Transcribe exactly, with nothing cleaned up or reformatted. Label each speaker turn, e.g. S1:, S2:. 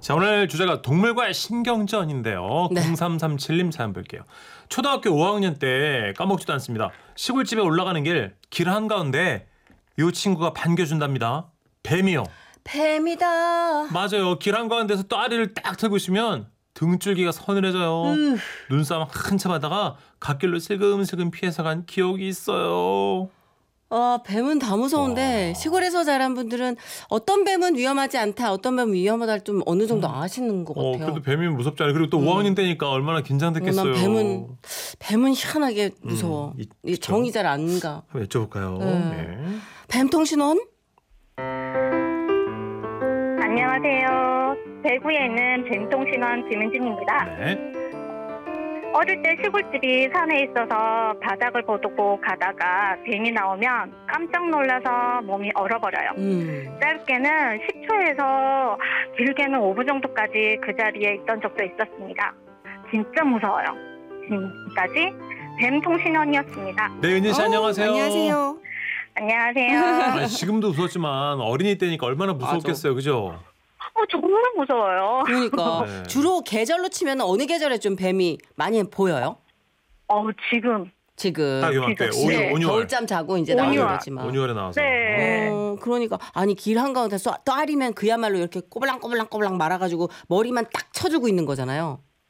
S1: 자, 오늘 주제가 동물과의 신경전인데요.
S2: 네.
S1: 공삼삼칠 님 사연 볼게요. 초등학교 오 학년 때 까먹지도 않습니다. 시골집에 올라가는 길, 길 한가운데 이 친구가 반겨준답니다. 뱀이요.
S2: 뱀이다.
S1: 맞아요. 길 한가운데서 또아리를 딱 들고 있으면 등줄기가 서늘해져요.
S2: 으.
S1: 눈싸움 한참 하다가 갓길로 슬금슬금 피해서 간 기억이 있어요.
S2: 어, 뱀은 다 무서운데
S1: 와.
S2: 시골에서 자란 분들은 어떤 뱀은 위험하지 않다, 어떤 뱀은 위험하다 좀 어느 정도 아시는 것
S1: 어,
S2: 같아요.
S1: 그래도 뱀이면 무섭잖아요. 그리고 또
S2: 음.
S1: 오 학년 때니까 얼마나
S2: 어,
S1: 긴장됐겠어요.
S2: 난 뱀은 뱀은 희한하게 무서워.
S1: 이-
S2: 이
S1: 그쵸?
S2: 정이 잘 안 가.
S1: 한번 여쭤볼까요?
S2: 네.
S1: 네.
S2: 뱀통신원?
S3: 안녕하세요. 대구에 있는 뱀통신원 김은진입니다.
S1: 네.
S3: 어릴 때 시골집이 산에 있어서 바닥을 보고 가다가 뱀이 나오면 깜짝 놀라서 몸이 얼어버려요.
S2: 음.
S3: 짧게는 십 초에서 길게는 오 분 정도까지 그 자리에 있던 적도 있었습니다. 진짜 무서워요. 지금까지 뱀통신원이었습니다.
S1: 네, 은진 씨
S2: 어,
S1: 안녕하세요.
S2: 안녕하세요.
S3: 안녕하세요.
S1: 아니, 지금도 무섭지만 어린이 때니까 얼마나 무섭겠어요. 그죠?
S3: 어, 정말 무서워요.
S2: 그러니까
S1: 네.
S2: 주로 계절로 치면 어느 계절에 좀 뱀이 많이 보여요?
S3: 어, 지금.
S2: 지금
S1: 딱 요맘때
S3: 지금, 네.
S1: 오유월.
S2: 겨울잠 자고 이제
S3: 오유월.
S2: 나오는 거지만.
S1: 오유월에 나와서.
S3: 네.
S2: 어, 그러니까 아니 길 한가운데서 또아리면 그야말로 이렇게 꼬불랑꼬불랑꼬불랑 말아가지고 머리만 딱 쳐주고 있는 거잖아요.